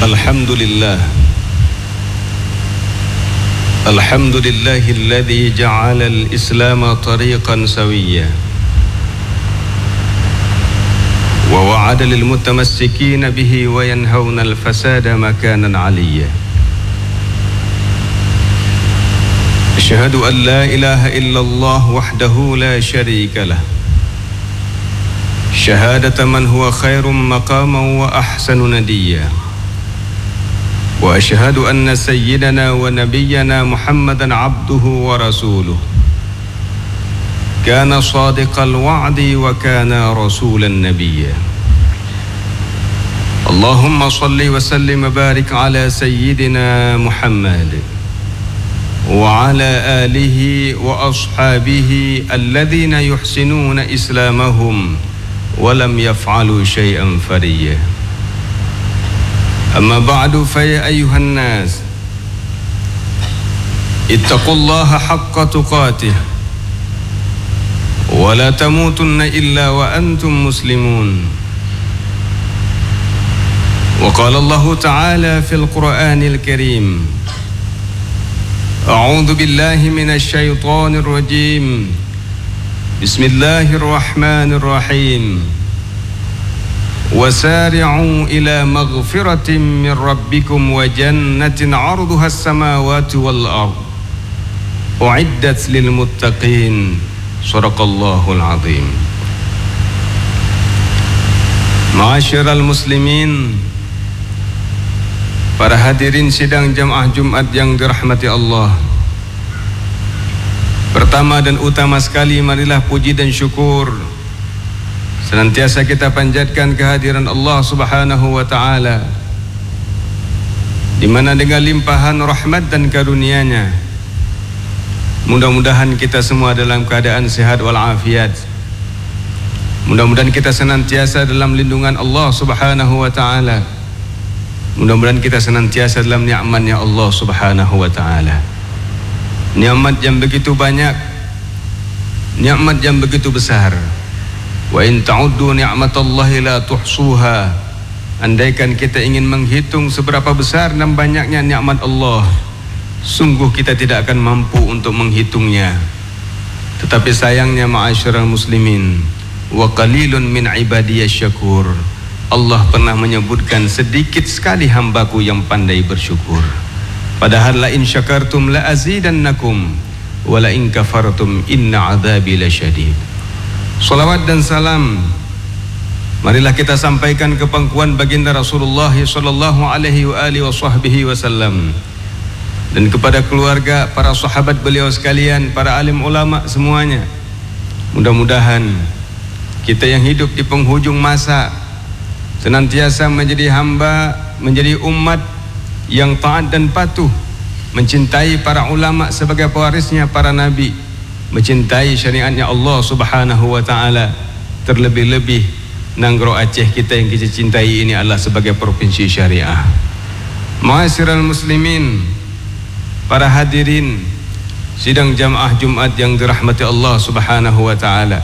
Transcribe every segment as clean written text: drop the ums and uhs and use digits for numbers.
Alhamdulillah Alhamdulillahilladzi ja'ala al-Islam tariqan sawiyya wa wa'ada lil mutamassikina bihi wa yanhauna al-fasada makanan 'aliyya. Asyhadu an la ilaha illallah wahdahu la syarika lah, syahadata man huwa khairum maqaman wa ahsanu nadiyya. Wa asyhadu anna sayyidana wa nabiyyana Muhammadan abduhu wa rasuluh, kana sadiqal wa'di wa kana rasulan nabiyya. Allahumma salli wa sallim wa barik ala sayyidina Muhammad wa ala alihi wa ashabihi alladhina yuhsinuna islamahum wa lam yaf'alu syai'an fariyya. Amma ba'du, fa ya ayyuhan nas ittaqullaha haqqa tuqatih wa la tamutunna illa wa antum muslimun. Wa qala Allah ta'ala fil Qur'anil Karim, a'udzu billahi minasy syaithanir rajim. Bismillahirrahmanirrahim. وَسَارِعُوا إِلَى مَغْفِرَةٍ مِّن رَّبِّكُمْ وَجَنَّةٍ عَرْضُهَا السَّمَاوَاتُ وَالْأَرْضُ أُعِدَّتْ لِلْمُتَّقِينَ. صدق الله العظيم. Ma'asyiral muslimin, para hadirin sidang jamaah Jumat yang dirahmati Allah. Pertama dan utama sekali, marilah puji dan syukur senantiasa kita panjatkan kehadiran Allah Subhanahu wa ta'ala, di mana dengan limpahan rahmat dan karunia-Nya mudah-mudahan kita semua dalam keadaan sehat walafiat. Mudah-mudahan kita senantiasa dalam lindungan Allah Subhanahu wa ta'ala. Mudah-mudahan kita senantiasa dalam nikmatnya Allah Subhanahu wa ta'ala. Nikmat yang begitu banyak, nikmat yang begitu besar. Wa in ta'uddu ni'matallahi la tuhsuha. Andaikan kita ingin menghitung seberapa besar dan banyaknya nikmat Allah, sungguh kita tidak akan mampu untuk menghitungnya. Tetapi sayangnya ma'asyiral muslimin, wa qalilun min ibadiyasy syakur, Allah pernah menyebutkan sedikit sekali hambaku yang pandai bersyukur. Padahal la in syakartum la azidannakum wa la in kafartum inna adzabi lasyadid. Salawat dan salam marilah kita sampaikan ke pangkuan baginda Rasulullah sallallahu alaihi wa alihi wasallam, dan kepada keluarga, para sahabat beliau sekalian, para alim ulama semuanya. Mudah-mudahan kita yang hidup di penghujung masa senantiasa menjadi hamba, menjadi umat yang taat dan patuh, mencintai para ulama sebagai pewarisnya para nabi, mencintai syariatnya Allah Subhanahu wa ta'ala. Terlebih-lebih Nanggro Aceh kita yang kita cintai ini adalah sebagai provinsi syariah. Ma'asyiral muslimin, para hadirin sidang jamaah Jumat yang dirahmati Allah Subhanahu wa ta'ala,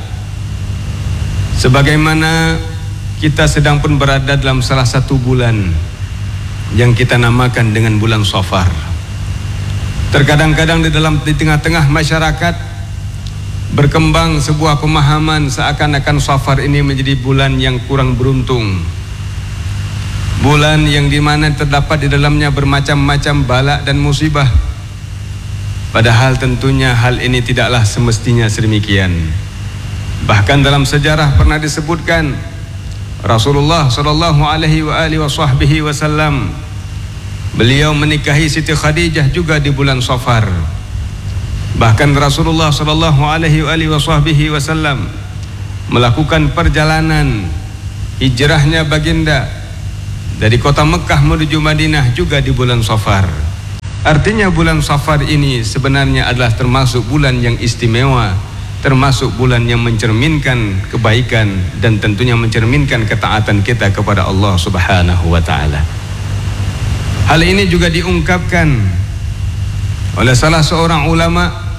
sebagaimana kita sedang pun berada dalam salah satu bulan yang kita namakan dengan bulan Safar. Terkadang-kadang di tengah-tengah masyarakat berkembang sebuah pemahaman seakan-akan Safar ini menjadi bulan yang kurang beruntung, bulan yang dimana terdapat di dalamnya bermacam-macam bala dan musibah. Padahal tentunya hal ini tidaklah semestinya sedemikian. Bahkan dalam sejarah pernah disebutkan Rasulullah sallallahu alaihi wasallam beliau menikahi Siti Khadijah juga di bulan Safar. Bahkan Rasulullah sallallahu alaihi wasallam melakukan perjalanan hijrahnya baginda dari kota Mekah menuju Madinah juga di bulan Safar. Artinya bulan Safar ini sebenarnya adalah termasuk bulan yang istimewa, termasuk bulan yang mencerminkan kebaikan dan tentunya mencerminkan ketaatan kita kepada Allah Subhanahu wa ta'ala. Hal ini juga diungkapkan oleh salah seorang ulama,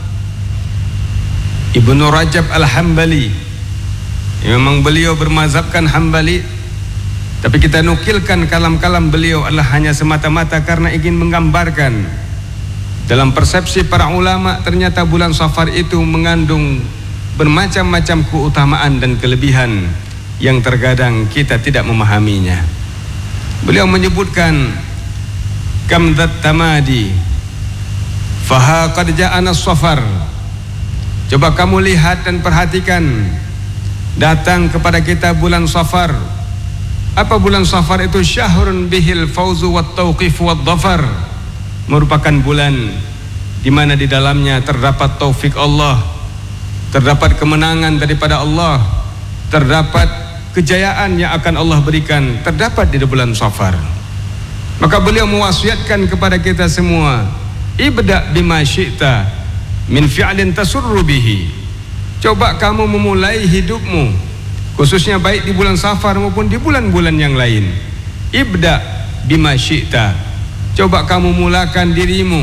Ibnu Rajab Al-Hambali. Memang beliau bermazhabkan Hambali, Tapi kita nukilkan kalam-kalam beliau adalah hanya semata-mata karena ingin menggambarkan dalam persepsi para ulama ternyata bulan Safar itu mengandung bermacam-macam keutamaan dan kelebihan yang terkadang kita tidak memahaminya. Beliau menyebutkan kamdat tamadi faha qad ja'ana safar. Coba kamu lihat dan perhatikan, datang kepada kita bulan Safar. Apa bulan Safar itu? Syahrun bihil fauzu wat tauqif wad dhafar, merupakan bulan di mana di dalamnya terdapat taufik Allah, terdapat kemenangan daripada Allah, terdapat kejayaan yang akan Allah berikan, terdapat di bulan Safar. Maka beliau mewasiatkan kepada kita semua, ibda bima syi'ta min fi'lin tasurru bihi. Coba kamu memulai hidupmu, khususnya baik di bulan Safar maupun di bulan-bulan yang lain. Ibda bima syi'ta, coba kamu mulakan dirimu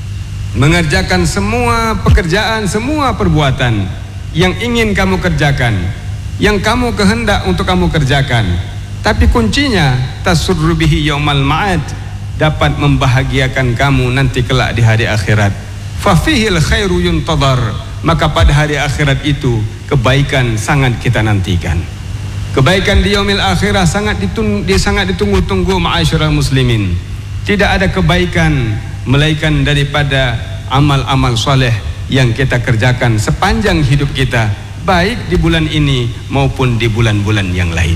mengerjakan semua pekerjaan, semua perbuatan yang ingin kamu kerjakan, yang kamu kehendak untuk kamu kerjakan. Tapi kuncinya tasurru bihi yaumal ma'ad, dapat membahagiakan kamu nanti kelak di hari akhirat. Fa fihil khairu yuntadhar, maka pada hari akhirat itu kebaikan sangat kita nantikan. Kebaikan di yaumil akhirah sangat ditunggu-tunggu ma'asyiral muslimin. Tidak ada kebaikan melainkan daripada amal-amal soleh yang kita kerjakan sepanjang hidup kita, baik di bulan ini maupun di bulan-bulan yang lain.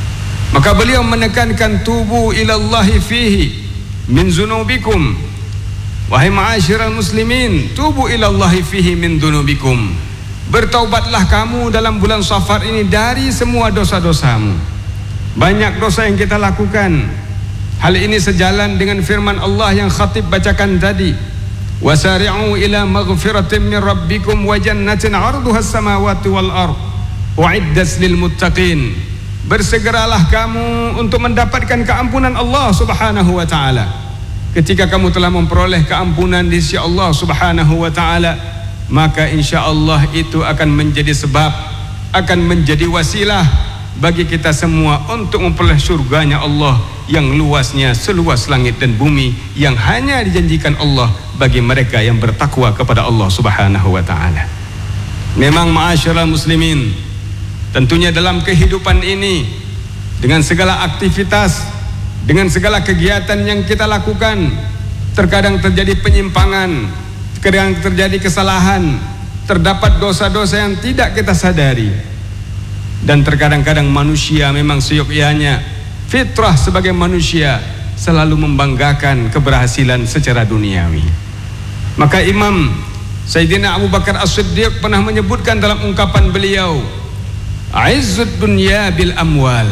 Maka beliau menekankan tubu ilallahi fihi min zunubikum. Wahai ma'asyiral muslimin, tubu ilallahi fihi min dunubikum. Bertaubatlah kamu dalam bulan Safar ini dari semua dosa-dosamu. Banyak dosa yang kita lakukan. Hal ini sejalan dengan firman Allah yang khatib bacakan tadi. Wasari'u ila maghfiratin min rabbikum wa jannatin 'arduha as-samawati wal ard u'iddat lil muttaqin. Bersegeralah kamu untuk mendapatkan keampunan Allah Subhanahu wa taala. Ketika kamu telah memperoleh keampunan di sisi Allah Subhanahu wa taala, maka insya Allah itu akan menjadi sebab, akan menjadi wasilah bagi kita semua untuk memperoleh surganya Allah yang luasnya seluas langit dan bumi, yang hanya dijanjikan Allah bagi mereka yang bertakwa kepada Allah Subhanahu wa taala. Memang ma'asyiral muslimin, tentunya dalam kehidupan ini dengan segala aktivitas, dengan segala kegiatan yang kita lakukan, terkadang terjadi penyimpangan, terkadang terjadi kesalahan, terdapat dosa-dosa yang tidak kita sadari. Dan terkadang-kadang manusia memang seyogyanya, fitrah sebagai manusia selalu membanggakan keberhasilan secara duniawi. Maka Imam Sayyidina Abu Bakar As-Siddiq pernah menyebutkan dalam ungkapan beliau, Aizzud dunya bil amwal.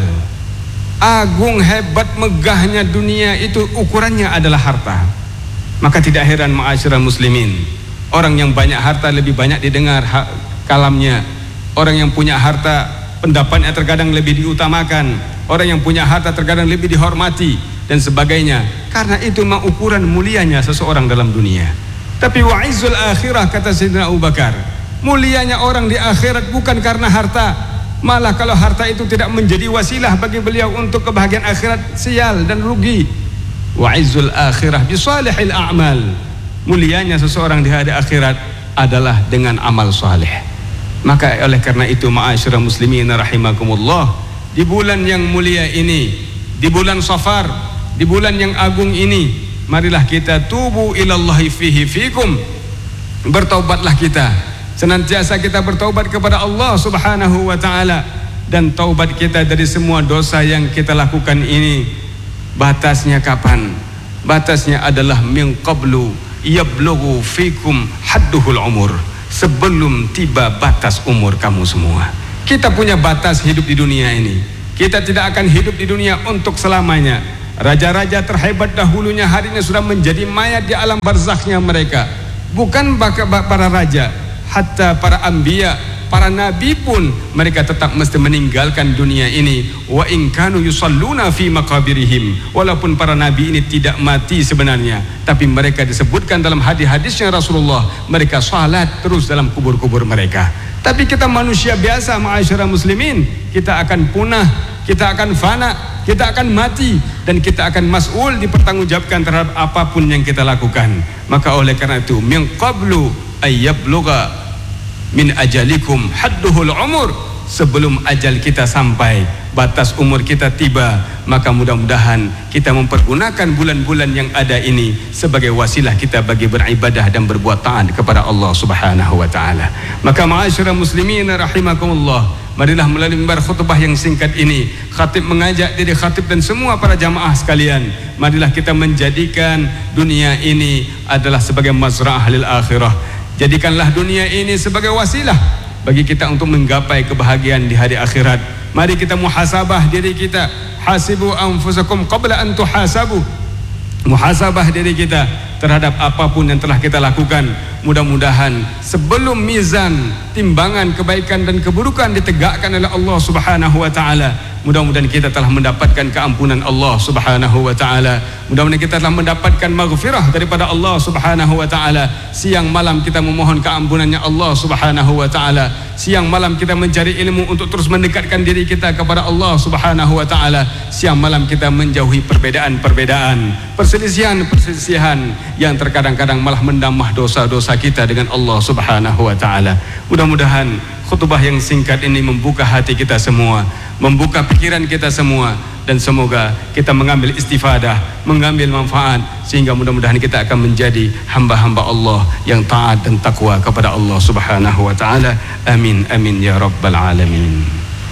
Agung hebat megahnya dunia itu ukurannya adalah harta. Maka tidak heran ma'asyiral muslimin, orang yang banyak harta lebih banyak didengar kalamnya. Orang yang punya harta pendapatnya terkadang lebih diutamakan. Orang yang punya harta terkadang lebih dihormati dan sebagainya. Karena itu memang ukuran mulianya seseorang dalam dunia. Tapi wa'izzul akhirah, kata Sayyidina Abu Bakar, mulianya orang di akhirat bukan karena harta. Malah kalau harta itu tidak menjadi wasilah bagi beliau untuk kebahagiaan akhirat, sial dan rugi. Wa'izzul akhirah bisalihil a'mal, mulianya seseorang di hari akhirat adalah dengan amal saleh. Maka oleh karena itu ma'asyiral muslimin rahimakumullah, di bulan yang mulia ini, di bulan Safar, di bulan yang agung ini, marilah kita tubu ilallahi fihi fikum. Bertaubatlah kita, senantiasa kita bertaubat kepada Allah Subhanahu wa taala, dan taubat kita dari semua dosa yang kita lakukan ini batasnya kapan? Batasnya adalah min qablu yablughu fikum hadduhul umur, sebelum tiba batas umur kamu semua. Kita punya batas hidup di dunia ini. Kita tidak akan hidup di dunia untuk selamanya. Raja-raja terhebat dahulunya hari ini sudah menjadi mayat di alam barzakhnya mereka. Bukan para raja, hatta para anbiya, para nabi pun mereka tetap mesti meninggalkan dunia ini. Wa in kanu yusalluna fi maqabirihim, walaupun para nabi ini tidak mati sebenarnya, tapi mereka disebutkan dalam hadis-hadisnya Rasulullah, mereka salat terus dalam kubur-kubur mereka. Tapi kita manusia biasa, ma'asyara muslimin, kita akan punah, kita akan fana, kita akan mati, dan kita akan mas'ul, dipertanggungjawabkan terhadap apapun yang kita lakukan. Maka oleh karena itu, min qablu ayyabluga min ajalikum hadduhul umur, sebelum ajal kita sampai, batas umur kita tiba, maka mudah-mudahan kita mempergunakan bulan-bulan yang ada ini sebagai wasilah kita bagi beribadah dan berbuat taat kepada Allah Subhanahu wa taala. Maka ma'asyiral muslimin rahimakumullah, marilah melalui mimbar khutbah yang singkat ini, khatib mengajak diri khatib dan semua para jamaah sekalian, marilah kita menjadikan dunia ini adalah sebagai mazra'ah lil akhirah. Jadikanlah dunia ini sebagai wasilah bagi kita untuk menggapai kebahagiaan di hari akhirat. Mari kita muhasabah diri kita. Hasibu anfusakum qabla an tuhasabu. Muhasabah diri kita terhadap apapun yang telah kita lakukan. Mudah-mudahan sebelum mizan timbangan kebaikan dan keburukan ditegakkan oleh Allah Subhanahu wa taala, mudah-mudahan kita telah mendapatkan keampunan Allah Subhanahu wa taala. Mudah-mudahan kita telah mendapatkan maghfirah daripada Allah Subhanahu wa taala. Siang malam kita memohon keampunannya Allah Subhanahu wa taala. Siang malam kita mencari ilmu untuk terus mendekatkan diri kita kepada Allah Subhanahu wa taala. Siang malam kita menjauhi perbedaan-perbedaan, perselisihan-perselisihan yang terkadang-kadang malah menambah dosa-dosa kita dengan Allah Subhanahu wa taala. Mudah-mudahan khutbah yang singkat ini membuka hati kita semua, membuka pikiran kita semua, dan semoga kita mengambil istifadah, mengambil manfaat, sehingga mudah-mudahan kita akan menjadi hamba-hamba Allah yang taat dan takwa kepada Allah Subhanahu wa taala. Amin amin ya rabbal alamin.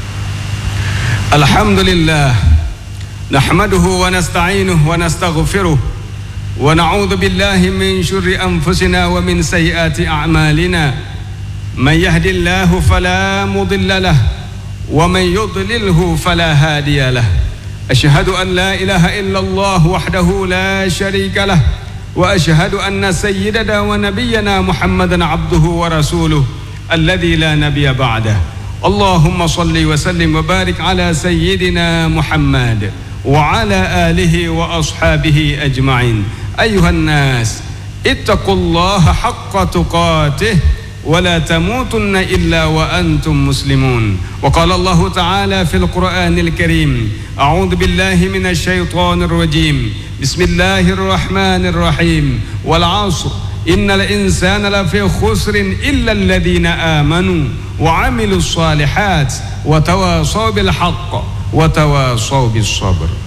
Alhamdulillah, nahmaduhu wa nasta'inuhu wa nastaghfiruh, wa na'udzu billahi min syurri anfusina wa min sayyiati a'malina. من يهد الله فلا مضل له ومن يضلله فلا هادي له. أشهد أن لا إله إلا الله وحده لا شريك له، وأشهد أن سيدنا ونبينا محمدا عبده ورسوله الذي لا نبي بعده. اللهم صل وسلم وبارك على سيدنا محمد وعلى آله وأصحابه أجمعين. أيها الناس اتقوا الله حق تقاته ولا تموتن إلا وأنتم مسلمون. وقال الله تعالى في القرآن الكريم: أعوذ بالله من الشيطان الرجيم، بسم الله الرحمن الرحيم، والعصر إن الإنسان لفي خسر إلا الذين آمنوا وعملوا الصالحات وتواصوا بالحق وتواصوا بالصبر.